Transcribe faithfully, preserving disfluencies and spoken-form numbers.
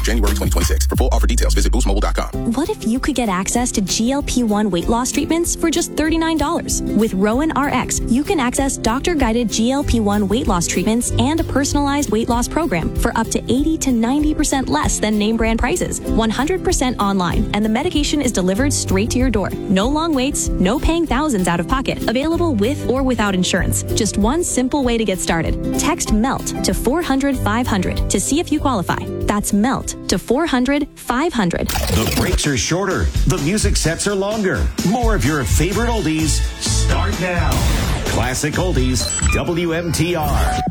January twenty twenty-six. For full offer details, visit boost mobile dot com. What if you could get access to G L P one weight loss treatments for just thirty-nine dollars? With Rowan R X, you can access doctor-guided G L P one weight loss treatments and a personalized weight loss program for up to eighty to ninety percent less than name brand prices. one hundred percent online, and the medication is delivered straight to your door. No long waits, no paying thousands out of pocket. Available with or without insurance. Just one simple way to get started. Text MELT to four hundred five hundred to see if you qualify. That's MELT to four hundred five hundred. The breaks are shorter. The music sets are longer. More of your favorite oldies start now. Classic Oldies, W M T R.